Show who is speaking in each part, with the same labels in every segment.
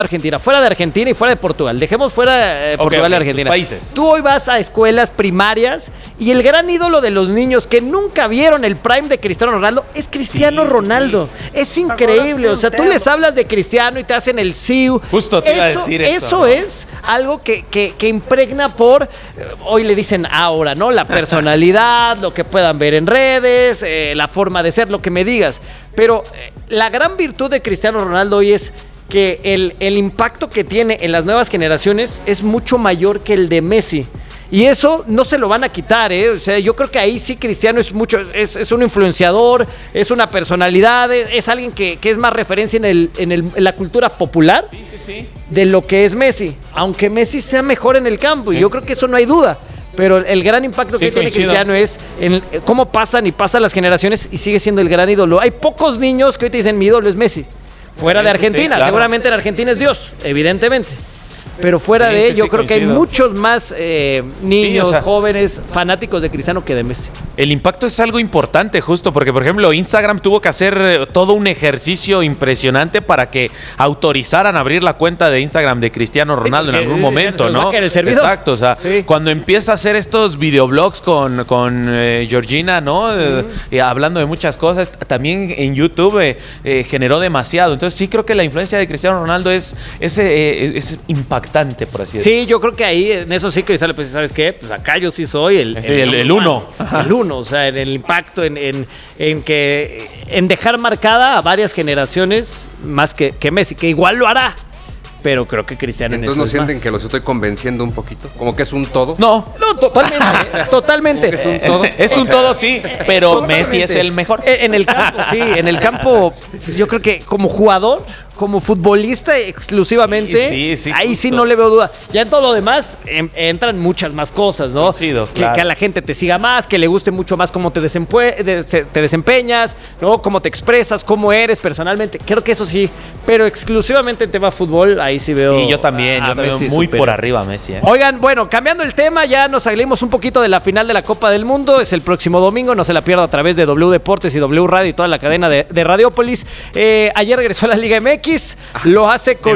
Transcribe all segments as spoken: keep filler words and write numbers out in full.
Speaker 1: Argentina, fuera de Argentina y fuera de Portugal. Dejemos fuera eh, Portugal okay, okay, y Argentina.
Speaker 2: Países.
Speaker 1: Tú hoy vas a escuelas primarias y el gran ídolo de los niños que nunca vieron el prime de Cristiano Ronaldo es Cristiano sí, Ronaldo. Sí, sí. Es increíble. O sea, tú les hablas de Cristiano y te hacen el siu.
Speaker 2: Justo te
Speaker 1: eso,
Speaker 2: iba a decir eso.
Speaker 1: Eso ¿no? es algo que, que, que impregna por, hoy le dicen ahora, ¿no? La personalidad, lo que puedan ver en redes, eh, la forma de ser, lo que me digas. Pero eh, la gran virtud de Cristiano Ronaldo hoy es que el, el impacto que tiene en las nuevas generaciones es mucho mayor que el de Messi. Y eso no se lo van a quitar, ¿eh? O sea, yo creo que ahí sí Cristiano es mucho, es, es un influenciador, es una personalidad, es, es alguien que, que es más referencia en, el, en, el, en la cultura popular
Speaker 2: sí, sí, sí.
Speaker 1: de lo que es Messi. Aunque Messi sea mejor en el campo, sí. y yo creo que eso no hay duda. Pero el gran impacto sí, que tiene coincido. Cristiano es en cómo pasan y pasan las generaciones y sigue siendo el gran ídolo. Hay pocos niños que hoy te dicen mi ídolo es Messi. Fuera de Argentina, sí, claro. Seguramente en Argentina es Dios, evidentemente. Pero fuera sí, de él, sí, yo sí, creo coincido. Que hay muchos más eh, niños, sí, o sea, jóvenes, fanáticos de Cristiano que de Messi.
Speaker 2: El impacto es algo importante, justo, porque, por ejemplo, Instagram tuvo que hacer todo un ejercicio impresionante para que autorizaran abrir la cuenta de Instagram de Cristiano Ronaldo sí, en algún eh, momento, ¿no?
Speaker 1: El servidor.
Speaker 2: Exacto, o sea, sí. Cuando empieza a hacer estos videoblogs con, con eh, Georgina, ¿no? Uh-huh. Eh, eh, hablando de muchas cosas, también en YouTube eh, eh, generó demasiado. Entonces, sí creo que la influencia de Cristiano Ronaldo es, es, eh, es impactante. Por así decirlo.
Speaker 1: Sí, yo creo que ahí en eso sí Cristiano, pues ¿sabes qué? Pues acá yo sí soy el
Speaker 2: sí, el, el, el uno.
Speaker 1: El uno, o sea, en el impacto, en, en, en que en dejar marcada a varias generaciones más que, que Messi, que igual lo hará. Pero creo que Cristiano en eso.
Speaker 3: Entonces, ¿no sienten
Speaker 1: más.
Speaker 3: Que los estoy convenciendo un poquito? ¿Como que es un todo?
Speaker 1: No, no, totalmente. totalmente.
Speaker 3: Es un todo,
Speaker 2: es un todo sí, pero totalmente. Messi es el mejor.
Speaker 1: En, en el campo, sí, en el campo, yo creo que como jugador, como futbolista exclusivamente, sí, sí, sí, ahí justo. Sí no le veo duda. Ya en todo lo demás en, entran muchas más cosas, ¿no?
Speaker 2: Coincido,
Speaker 1: que,
Speaker 2: claro.
Speaker 1: que a la gente te siga más, que le guste mucho más cómo te, desempue- de, te desempeñas, ¿no? Cómo te expresas, cómo eres personalmente. Creo que eso sí, pero exclusivamente en tema fútbol, ahí sí veo.
Speaker 2: Sí, yo también, yo también muy super. Por arriba Messi. ¿eh?
Speaker 1: Oigan, bueno, cambiando el tema, ya nos salimos un poquito de la final de la Copa del Mundo. Es el próximo domingo, no se la pierda a través de W Deportes y W Radio y toda la cadena de, de Radiopolis. Eh, ayer regresó a la Liga M X, lo hace con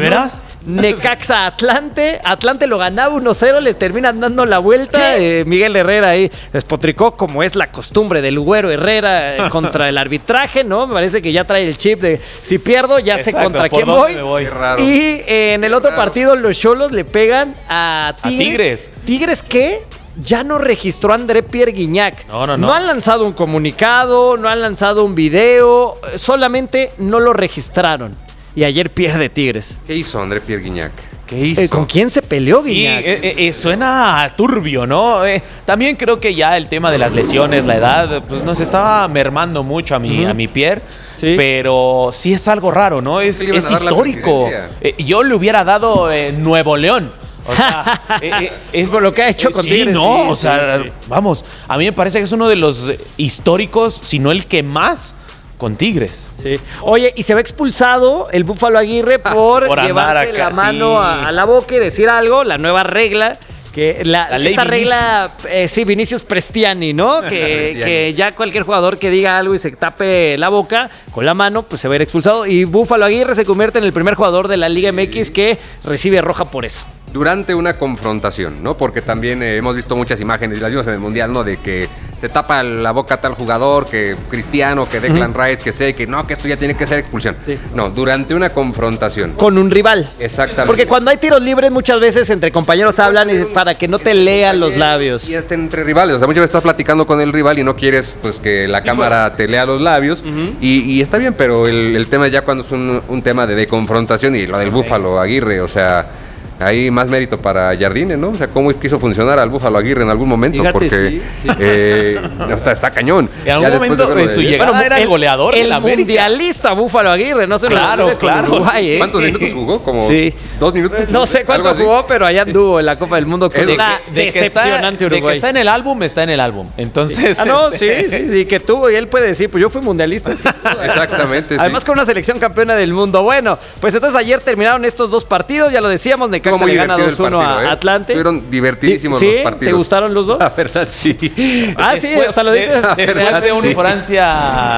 Speaker 1: Necaxa Atlante. Atlante lo ganaba uno cero, le terminan dando la vuelta. Eh, Miguel Herrera ahí despotricó, como es la costumbre del Güero Herrera eh, contra el arbitraje, ¿no? Me parece que ya trae el chip de si pierdo, ya Exacto, sé contra quién voy.
Speaker 2: voy.
Speaker 1: Y eh, en el otro raro. partido, los Xolos le pegan a Tigres.
Speaker 2: ¿A Tigres?
Speaker 1: ¿Tigres qué? Ya no registró a André Pierre Guignac.
Speaker 2: No, no, no.
Speaker 1: No han lanzado un comunicado, no han lanzado un video, solamente no lo registraron. Y ayer pierde Tigres.
Speaker 3: ¿Qué hizo André Pierre Guignac? ¿Qué hizo?
Speaker 1: Eh, ¿Con quién se peleó Guignac?
Speaker 2: Sí, eh, eh, suena turbio, ¿no? Eh, también creo que ya el tema de las lesiones, la edad, pues nos estaba mermando mucho a mi, uh-huh. a mi Pierre. Sí. Pero sí es algo raro, ¿no? Es,
Speaker 3: sí,
Speaker 2: es histórico. Eh, yo le hubiera dado eh, Nuevo León. O sea, eh, eh, es
Speaker 1: por lo que ha hecho con
Speaker 2: sí,
Speaker 1: Tigres.
Speaker 2: No, sí, o sea, sí, sí. vamos, a mí me parece que es uno de los históricos, si no el que más, con Tigres.
Speaker 1: Sí. Oye, y se ve expulsado el Búfalo Aguirre por, por llevarse acá, la mano sí. a, a la boca y decir algo, la nueva regla. Que la, la esta Vinicius. regla, eh, sí, Vinicius Prestiani, ¿no? Que, que ya cualquier jugador que diga algo y se tape la boca con la mano, pues se va a ir expulsado. Y Búfalo Aguirre se convierte en el primer jugador de la Liga M X que recibe roja por eso.
Speaker 3: Durante una confrontación, ¿no? Porque también eh, hemos visto muchas imágenes, las vimos en el Mundial, ¿no? De que se tapa la boca a tal jugador, que Cristiano, que Declan uh-huh. Rice, que sé, que no, que esto ya tiene que ser expulsión. Sí. No, durante una confrontación.
Speaker 1: Con un rival.
Speaker 3: Exactamente.
Speaker 1: Porque cuando hay tiros libres, muchas veces entre compañeros hablan y para que no te lean los labios.
Speaker 3: Y hasta entre rivales, o sea, muchas veces estás platicando con el rival y no quieres, pues, que la cámara te lea los labios. Uh-huh. y, y está bien, pero el, el tema ya cuando es un, un tema de, de confrontación y lo del okay. Búfalo Aguirre, o sea... Hay más mérito para Jardine, ¿no? O sea, cómo quiso funcionar al Búfalo Aguirre en algún momento, Fíjate, porque sí, sí. Eh, está, está cañón.
Speaker 2: En algún ya momento en su de... llegada bueno, era el goleador
Speaker 1: el,
Speaker 2: de la
Speaker 1: el mundialista Búfalo Aguirre, no se
Speaker 2: claro,
Speaker 1: lo
Speaker 2: claro.
Speaker 1: Uruguay, ¿eh?
Speaker 3: ¿Cuántos minutos jugó? Como sí. dos minutos.
Speaker 1: No sé cuánto jugó, pero allá anduvo en la Copa del Mundo con
Speaker 2: de
Speaker 1: una
Speaker 2: que, de decepcionante
Speaker 1: que está, Uruguay.
Speaker 2: De que está en el álbum, está en el álbum. Entonces.
Speaker 1: Ah, no, sí, sí, sí, que tuvo y él puede decir, pues yo fui mundialista. Sí,
Speaker 3: exactamente.
Speaker 1: Además
Speaker 3: sí.
Speaker 1: con una selección campeona del mundo. Bueno, pues entonces ayer terminaron estos dos partidos, ya lo decíamos, Necaxa le gana dos uno a Atlante.
Speaker 3: Fueron divertidísimos
Speaker 1: ¿Sí?
Speaker 3: los partidos.
Speaker 1: ¿Te gustaron los dos?
Speaker 3: La verdad, sí.
Speaker 1: Ah, sí, o sea, lo dices.
Speaker 2: De, después de un sí. Francia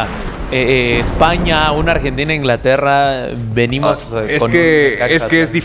Speaker 2: eh, España, una Argentina, Inglaterra, venimos
Speaker 3: Oh,
Speaker 2: eh,
Speaker 3: es
Speaker 2: con
Speaker 3: que
Speaker 2: un Necaxa
Speaker 3: es que es
Speaker 2: atrás.